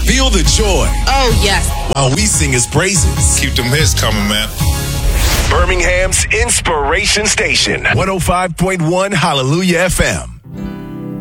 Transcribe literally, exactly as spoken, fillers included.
Feel the joy. Oh, yes. While we sing his praises. Keep them hits coming, man. Birmingham's Inspiration Station. one oh five point one Hallelujah F M.